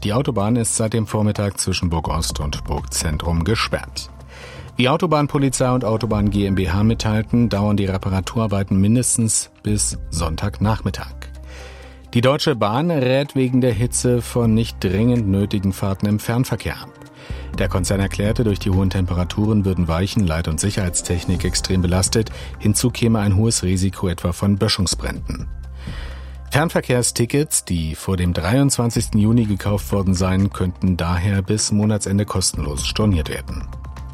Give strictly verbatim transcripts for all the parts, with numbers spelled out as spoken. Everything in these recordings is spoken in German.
Die Autobahn ist seit dem Vormittag zwischen Burgost und Burgzentrum gesperrt. Wie Autobahnpolizei und Autobahn GmbH mitteilten, dauern die Reparaturarbeiten mindestens bis Sonntagnachmittag. Die Deutsche Bahn rät wegen der Hitze von nicht dringend nötigen Fahrten im Fernverkehr ab. Der Konzern erklärte, durch die hohen Temperaturen würden Weichen-, Leit- und Sicherheitstechnik extrem belastet. Hinzu käme ein hohes Risiko etwa von Böschungsbränden. Fernverkehrstickets, die vor dem dreiundzwanzigsten Juni gekauft worden seien, könnten daher bis Monatsende kostenlos storniert werden.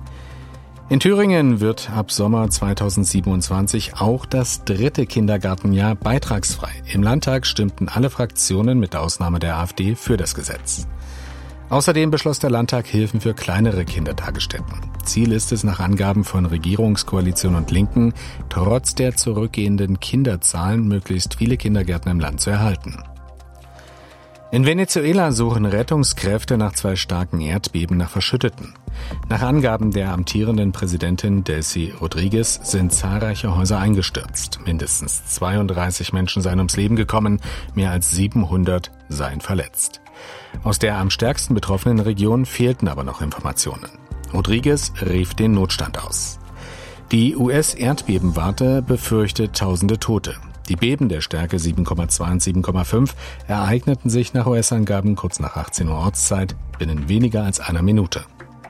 In Thüringen wird ab Sommer zweitausendsiebenundzwanzig auch das dritte Kindergartenjahr beitragsfrei. Im Landtag stimmten alle Fraktionen mit Ausnahme der AfD für das Gesetz. Außerdem beschloss der Landtag Hilfen für kleinere Kindertagesstätten. Ziel ist es nach Angaben von Regierungskoalition und Linken, trotz der zurückgehenden Kinderzahlen möglichst viele Kindergärten im Land zu erhalten. In Venezuela suchen Rettungskräfte nach zwei starken Erdbeben nach Verschütteten. Nach Angaben der amtierenden Präsidentin Delcy Rodriguez sind zahlreiche Häuser eingestürzt. Mindestens zweiunddreißig Menschen seien ums Leben gekommen, mehr als siebenhundert seien verletzt. Aus der am stärksten betroffenen Region fehlten aber noch Informationen. Rodriguez rief den Notstand aus. Die U S-Erdbebenwarte befürchtet tausende Tote. Die Beben der Stärke sieben Komma zwei und sieben Komma fünf ereigneten sich nach U S-Angaben kurz nach achtzehn Uhr Ortszeit binnen weniger als einer Minute.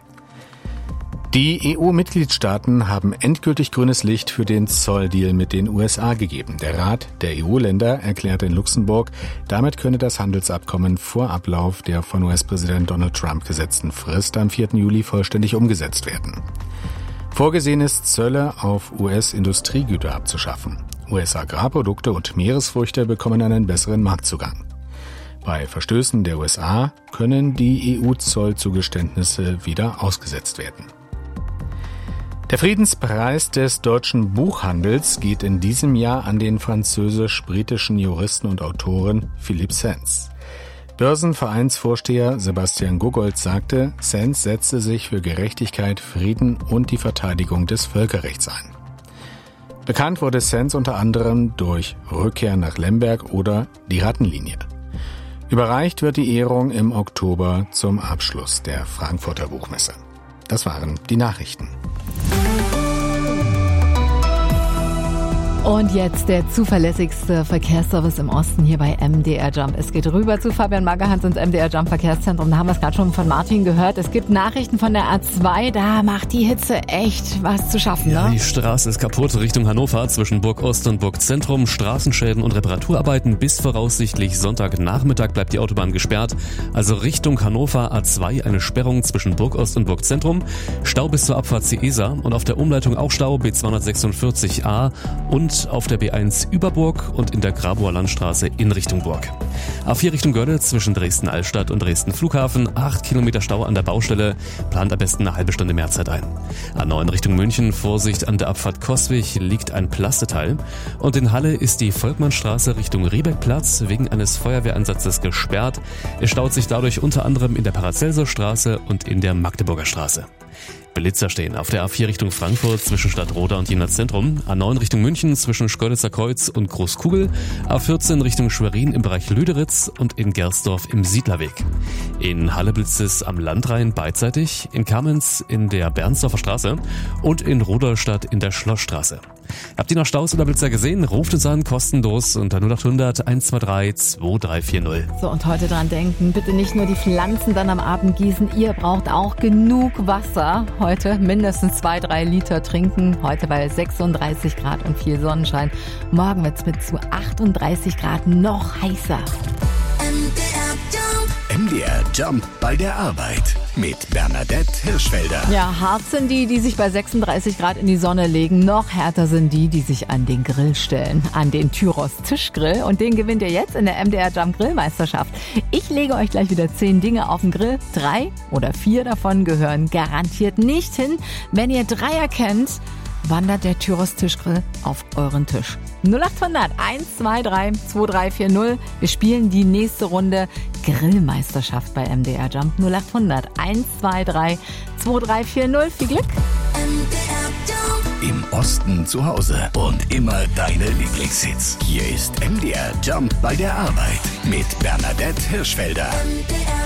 Die E U-Mitgliedstaaten haben endgültig grünes Licht für den Zolldeal mit den U S A gegeben. Der Rat der E U-Länder erklärte in Luxemburg, damit könne das Handelsabkommen vor Ablauf der von U S-Präsident Donald Trump gesetzten Frist am vierten Juli vollständig umgesetzt werden. Vorgesehen ist, Zölle auf U S-Industriegüter abzuschaffen. U S-Agrarprodukte und Meeresfrüchte bekommen einen besseren Marktzugang. Bei Verstößen der U S A können die E U-Zollzugeständnisse wieder ausgesetzt werden. Der Friedenspreis des deutschen Buchhandels geht in diesem Jahr an den französisch-britischen Juristen und Autoren Philippe Sands. Börsenvereinsvorsteher Sebastian Goggold sagte, Sands setze sich für Gerechtigkeit, Frieden und die Verteidigung des Völkerrechts ein. Bekannt wurde Sands unter anderem durch Rückkehr nach Lemberg oder Die Rattenlinie. Überreicht wird die Ehrung im Oktober zum Abschluss der Frankfurter Buchmesse. Das waren die Nachrichten. Und jetzt der zuverlässigste Verkehrsservice im Osten hier bei M D R Jump. Es geht rüber zu Fabian Magerhans ins M D R Jump Verkehrszentrum. Da haben wir es gerade schon von Martin gehört. Es gibt Nachrichten von der A zwei. Da macht die Hitze echt was zu schaffen, ja, ne? Die Straße ist kaputt Richtung Hannover zwischen Burgost und Burgzentrum. Straßenschäden und Reparaturarbeiten. Bis voraussichtlich Sonntagnachmittag bleibt die Autobahn gesperrt. Also Richtung Hannover A zwei eine Sperrung zwischen Burgost und Burgzentrum. Stau bis zur Abfahrt Ciesa und auf der Umleitung auch Stau B zweihundertsechsundvierzig a und auf der B eins über Burg und in der Grabower Landstraße in Richtung Burg. A vier Richtung Görde zwischen Dresden-Altstadt und Dresden-Flughafen. acht Kilometer Stau an der Baustelle. Plant am besten eine halbe Stunde mehr Zeit ein. A neun Richtung München. Vorsicht an der Abfahrt Coswig, liegt ein Plasteteil. Und in Halle ist die Volkmannstraße Richtung Riebeckplatz wegen eines Feuerwehreinsatzes gesperrt. Es staut sich dadurch unter anderem in der Paracelser Straße und in der Magdeburger Straße. Blitzer stehen auf der A vier Richtung Frankfurt zwischen Stadtroda und Jena Zentrum, A neun Richtung München zwischen Schkeuditzer Kreuz und Großkugel, A vierzehn Richtung Schwerin im Bereich Lüderitz und in Gersdorf im Siedlerweg. In Halle blitzt es am Landrain beidseitig, in Kamenz in der Bernsdorfer Straße und in Rudolstadt in der Schlossstraße. Habt ihr noch Staus oder Blitzer gesehen? Ruft uns an, kostenlos unter null acht hundert eins zwei drei zwei drei vier null. So, und heute dran denken, bitte nicht nur die Pflanzen dann am Abend gießen, ihr braucht auch genug Wasser. Heute mindestens zwei, drei Liter trinken, heute bei sechsunddreißig Grad und viel Sonnenschein. Morgen wird's mit zu achtunddreißig Grad noch heißer. M D R Jump bei der Arbeit mit Bernadette Hirschfelder. Ja, hart sind die, die sich bei sechsunddreißig Grad in die Sonne legen. Noch härter sind die, die sich an den Grill stellen. An den Tyros Tischgrill. Und den gewinnt ihr jetzt in der M D R Jump Grillmeisterschaft. Ich lege euch gleich wieder zehn Dinge auf den Grill. Drei oder vier davon gehören garantiert nicht hin. Wenn ihr drei erkennt, wandert der Tyros Tischgrill auf euren Tisch. null acht hundert eins zwei drei zwei drei vier null. Wir spielen die nächste Runde Grillmeisterschaft bei M D R Jump. null acht hundert eins zwei drei zwei drei vier null. Viel Glück! Im Osten zu Hause und immer deine Lieblingshits. Hier ist M D R Jump bei der Arbeit mit Bernadette Hirschfelder.